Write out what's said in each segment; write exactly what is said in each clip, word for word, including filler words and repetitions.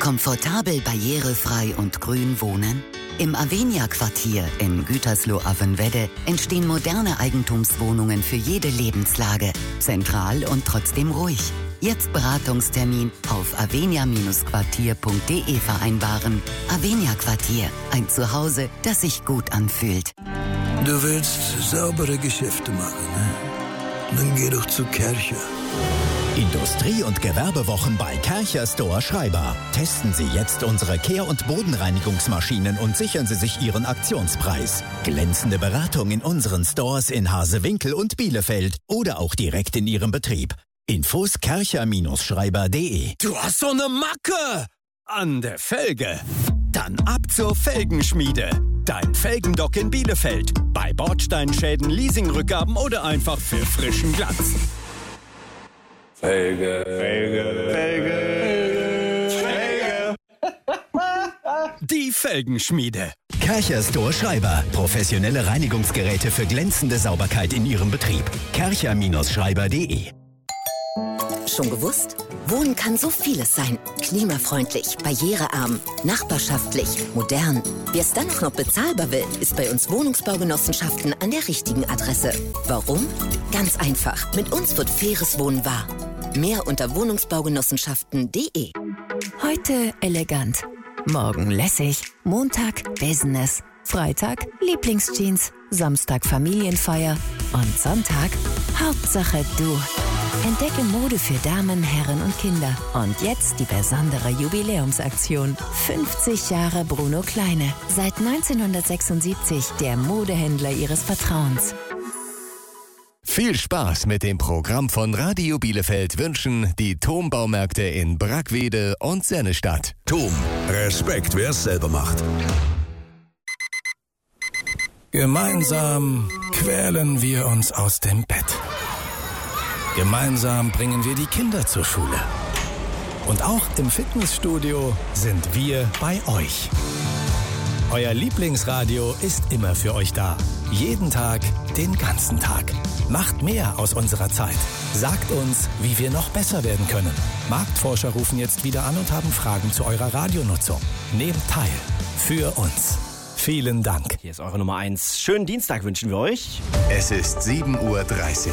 Komfortabel, barrierefrei und grün wohnen? Im Avenia-Quartier in Gütersloh-Avenwedde entstehen moderne Eigentumswohnungen für jede Lebenslage. Zentral und trotzdem ruhig. Jetzt Beratungstermin auf avenia Quartier punkt de vereinbaren. Avenia-Quartier, ein Zuhause, das sich gut anfühlt. Du willst saubere Geschäfte machen, ne? Dann geh doch zu Kärcher. Industrie- und Gewerbewochen bei Kärcher Store Schreiber. Testen Sie jetzt unsere Kehr- und Bodenreinigungsmaschinen und sichern Sie sich Ihren Aktionspreis. Glänzende Beratung in unseren Stores in Hasewinkel und Bielefeld oder auch direkt in Ihrem Betrieb. Infos kärcher Schreiber punkt de. Du hast so eine Macke an der Felge. Dann ab zur Felgenschmiede. Dein Felgendock in Bielefeld. Bei Bordsteinschäden, Leasingrückgaben oder einfach für frischen Glanz. Felge, Felge, Felge, Felge, Felge. Die Felgenschmiede. Kärcher Store Schreiber. Professionelle Reinigungsgeräte für glänzende Sauberkeit in Ihrem Betrieb. kärcher Schreiber punkt de. Schon gewusst? Wohnen kann so vieles sein. Klimafreundlich, barrierearm, nachbarschaftlich, modern. Wer es dann auch noch bezahlbar will, ist bei uns Wohnungsbaugenossenschaften an der richtigen Adresse. Warum? Ganz einfach. Mit uns wird faires Wohnen wahr. Mehr unter wohnungsbaugenossenschaften punkt de. Heute elegant, morgen lässig, Montag Business, Freitag Lieblingsjeans, Samstag Familienfeier und Sonntag Hauptsache du. Entdecke Mode für Damen, Herren und Kinder. Und jetzt die besondere Jubiläumsaktion. fünfzig Jahre Bruno Kleine. Seit neunzehnhundertsechsundsiebzig der Modehändler Ihres Vertrauens. Viel Spaß mit dem Programm von Radio Bielefeld wünschen die Thom-Baumärkte in Brackwede und Sennestadt. Thom, Respekt, wer es selber macht. Gemeinsam quälen wir uns aus dem Bett. Gemeinsam bringen wir die Kinder zur Schule. Und auch im Fitnessstudio sind wir bei euch. Euer Lieblingsradio ist immer für euch da. Jeden Tag, den ganzen Tag. Macht mehr aus unserer Zeit. Sagt uns, wie wir noch besser werden können. Marktforscher rufen jetzt wieder an und haben Fragen zu eurer Radionutzung. Nehmt teil. Für uns. Vielen Dank. Hier ist eure Nummer eins. Schönen Dienstag wünschen wir euch. Es ist sieben Uhr dreißig.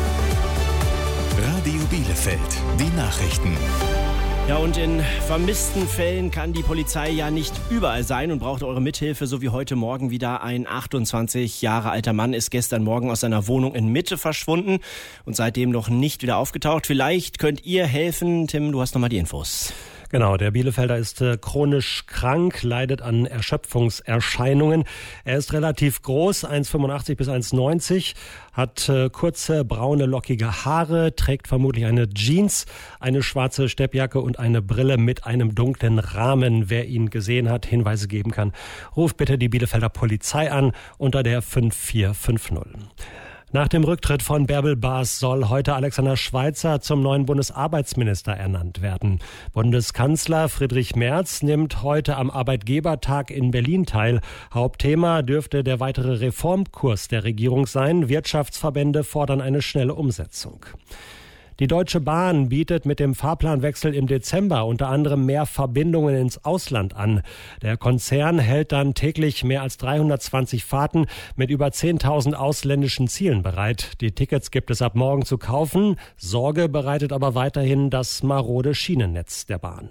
Radio Bielefeld, die Nachrichten. Ja, und in vermissten Fällen kann die Polizei ja nicht überall sein und braucht eure Mithilfe, so wie heute Morgen wieder. Ein achtundzwanzig Jahre alter Mann ist gestern Morgen aus seiner Wohnung in Mitte verschwunden und seitdem noch nicht wieder aufgetaucht. Vielleicht könnt ihr helfen. Tim, du hast nochmal die Infos. Genau, der Bielefelder ist äh, chronisch krank, leidet an Erschöpfungserscheinungen. Er ist relativ groß, eins Komma fünfundachtzig bis eins Komma neunzig, hat äh, kurze, braune, lockige Haare, trägt vermutlich eine Jeans, eine schwarze Steppjacke und eine Brille mit einem dunklen Rahmen. Wer ihn gesehen hat, Hinweise geben kann, ruft bitte die Bielefelder Polizei an unter der fünf vier fünf null. Nach dem Rücktritt von Bärbel Baas soll heute Alexander Schweitzer zum neuen Bundesarbeitsminister ernannt werden. Bundeskanzler Friedrich Merz nimmt heute am Arbeitgebertag in Berlin teil. Hauptthema dürfte der weitere Reformkurs der Regierung sein. Wirtschaftsverbände fordern eine schnelle Umsetzung. Die Deutsche Bahn bietet mit dem Fahrplanwechsel im Dezember unter anderem mehr Verbindungen ins Ausland an. Der Konzern hält dann täglich mehr als dreihundertzwanzig Fahrten mit über zehntausend ausländischen Zielen bereit. Die Tickets gibt es ab morgen zu kaufen. Sorge bereitet aber weiterhin das marode Schienennetz der Bahn.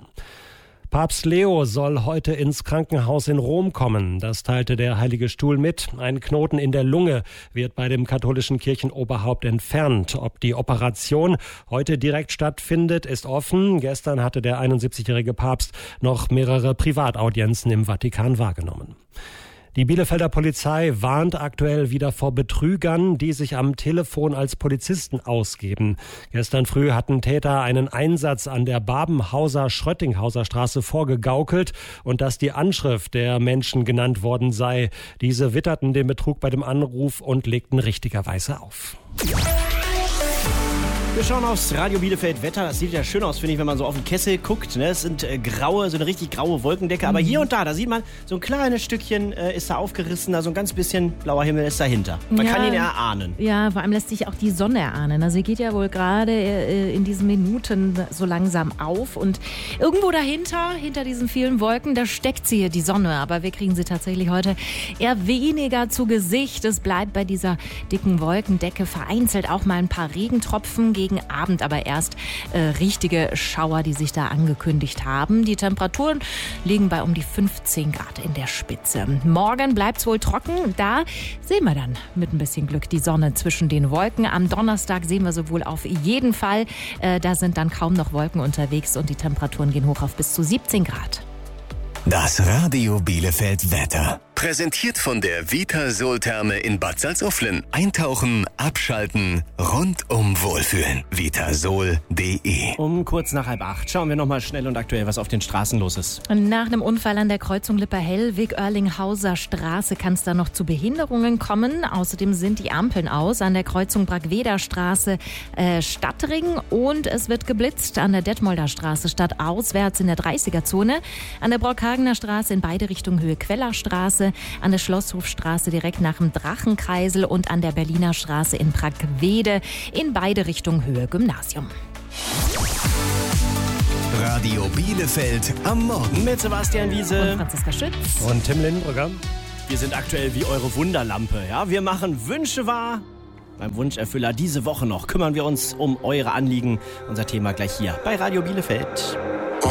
Papst Leo soll heute ins Krankenhaus in Rom kommen. Das teilte der Heilige Stuhl mit. Ein Knoten in der Lunge wird bei dem katholischen Kirchenoberhaupt entfernt. Ob die Operation heute direkt stattfindet, ist offen. Gestern hatte der einundsiebzigjährige Papst noch mehrere Privataudienzen im Vatikan wahrgenommen. Die Bielefelder Polizei warnt aktuell wieder vor Betrügern, die sich am Telefon als Polizisten ausgeben. Gestern früh hatten Täter einen Einsatz an der Babenhauser-Schröttinghauser Straße vorgegaukelt und dass die Anschrift der Menschen genannt worden sei. Diese witterten den Betrug bei dem Anruf und legten richtigerweise auf. Wir schauen aufs Radio Bielefeld Wetter. Das sieht ja schön aus, finde ich, wenn man so auf den Kessel guckt. Ne? Es sind äh, graue, so eine richtig graue Wolkendecke. Aber hier und da, da sieht man, so ein kleines Stückchen äh, ist da aufgerissen. Da so ein ganz bisschen blauer Himmel ist dahinter. Man ja, kann ihn erahnen. Ja, vor allem lässt sich auch die Sonne erahnen. Also sie geht ja wohl gerade äh, in diesen Minuten so langsam auf. Und irgendwo dahinter, hinter diesen vielen Wolken, da steckt sie hier, die Sonne. Aber wir kriegen sie tatsächlich heute eher weniger zu Gesicht. Es bleibt bei dieser dicken Wolkendecke, vereinzelt auch mal ein paar Regentropfen. Gegen Abend aber erst äh, richtige Schauer, die sich da angekündigt haben. Die Temperaturen liegen bei um die fünfzehn Grad in der Spitze. Morgen bleibt es wohl trocken. Da sehen wir dann mit ein bisschen Glück die Sonne zwischen den Wolken. Am Donnerstag sehen wir sie wohl auf jeden Fall. Äh, da sind dann kaum noch Wolken unterwegs und die Temperaturen gehen hoch auf bis zu siebzehn Grad. Das Radio Bielefeld Wetter. Präsentiert von der Vitasol-Therme in Bad Salzuflen. Eintauchen, abschalten, rundum wohlfühlen. vitasol punkt de. Um kurz nach halb acht schauen wir nochmal schnell und aktuell, was auf den Straßen los ist. Nach einem Unfall an der Kreuzung Lippe-Hellwig-Oerlinghauser Straße kann es da noch zu Behinderungen kommen. Außerdem sind die Ampeln aus an der Kreuzung Bragweder Straße äh, Stadtring und es wird geblitzt an der Detmolder Straße stadtauswärts in der dreißiger-Zone. An der Brockhagener Straße in beide Richtungen Höhe Quellerstraße. An der Schlosshofstraße direkt nach dem Drachenkreisel und an der Berliner Straße in Bragwede in beide Richtungen Höhe Gymnasium. Radio Bielefeld am Morgen. Mit Sebastian Wiese und Franziska Schütz und Tim Lindenbrücker. Wir sind aktuell wie eure Wunderlampe. Ja? Wir machen Wünsche wahr. Beim Wunscherfüller diese Woche noch kümmern wir uns um eure Anliegen. Unser Thema gleich hier bei Radio Bielefeld.